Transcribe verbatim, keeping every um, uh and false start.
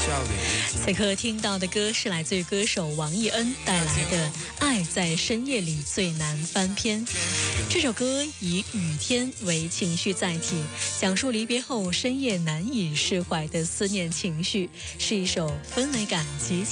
此刻听到的歌是来自于歌手王艺恩带来的《爱在深夜里最难翻篇》。这首歌以雨天为情绪载体，讲述离别后深夜难以释怀的思念情绪，是一首氛围感极